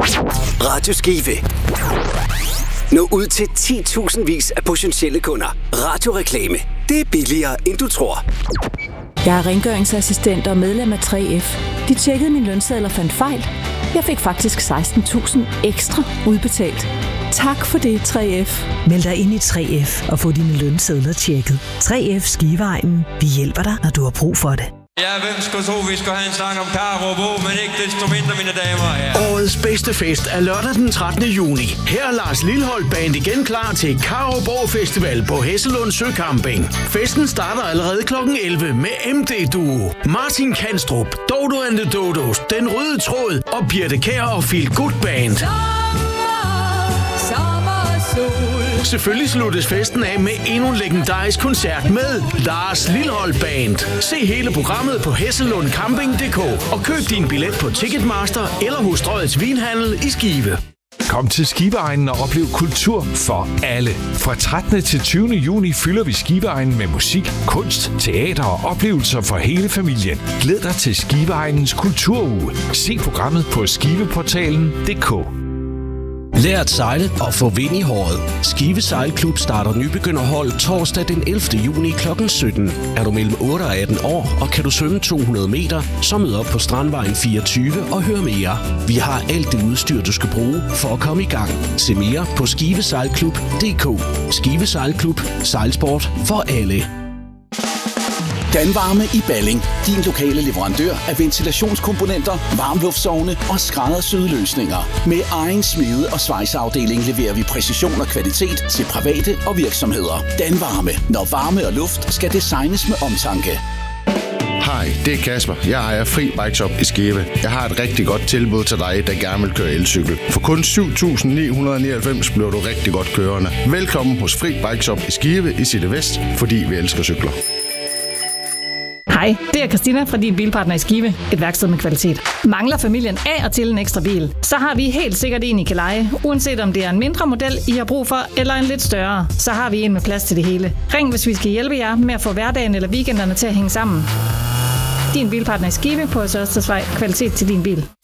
Radio Skive. Nå ud til 10.000 vis af potentielle kunder. Radioreklame. Det er billigere, end du tror. Jeg er rengøringsassistent og medlem af 3F. De tjekkede min lønseddel og fandt fejl. Jeg fik faktisk 16.000 ekstra udbetalt. Tak for det, 3F. Meld dig ind i 3F og få dine lønsedler tjekket. 3F Skiveegnen. Vi hjælper dig, når du har brug for det. Ja, hvem skulle tro, vi skulle have en snak om Karup, men ikke desto mindre, mine damer. Ja. Årets bedste fest er lørdag den 13. juni. Her er Lars Lilholt Band igen klar til Karup Festival på Hesselund Søcamping. Festen starter allerede kl. 11 med MD Duo, Martin Kanstrup, Dodo and the Dodos, Den Røde Tråd og Birte Kjær og Feel Good Band. Selvfølgelig sluttes festen af med endnu en legendarisk koncert med Lars Lilholt Band. Se hele programmet på hesselundcamping.dk og køb din billet på Ticketmaster eller hos Strøgets Vinhandel i Skive. Kom til Skiveegnen og oplev kultur for alle. Fra 13. til 20. juni fylder vi Skiveegnen med musik, kunst, teater og oplevelser for hele familien. Glæd dig til Skiveegnens kulturuge. Se programmet på skiveportalen.dk. Lær at sejle og få vind i håret. Skive Sejlklub starter nybegynderhold torsdag den 11. juni kl. 17. Er du mellem 8 og 18 år, og kan du svømme 200 meter, så mød op på Strandvejen 24 og hør mere. Vi har alt det udstyr, du skal bruge for at komme i gang. Se mere på skivesejlklub.dk. Skive Sejlklub. Sejlsport for alle. Danvarme i Balling. Din lokale leverandør af ventilationskomponenter, varmluftsovne og skræddersyede løsninger. Med egen smede- og svejseafdeling leverer vi præcision og kvalitet til private og virksomheder. Danvarme. Når varme og luft skal designes med omtanke. Hej, det er Kasper. Jeg ejer Fri Bike Shop i Skive. Jeg har et rigtig godt tilbud til dig, der gerne vil køre elcykel. For kun 7.999 bliver du rigtig godt kørende. Velkommen hos Fri Bike Shop i Skive i City Vest, fordi vi elsker cykler. Hej, det er Christina fra Din Bilpartner i Skive. Et værksted med kvalitet. Mangler familien af og til en ekstra bil? Så har vi helt sikkert en, I kan leje. Uanset om det er en mindre model, I har brug for, eller en lidt større, så har vi en med plads til det hele. Ring, hvis vi skal hjælpe jer med at få hverdagen eller weekenderne til at hænge sammen. Din Bilpartner i Skive på Ørstedsvej. Kvalitet til din bil.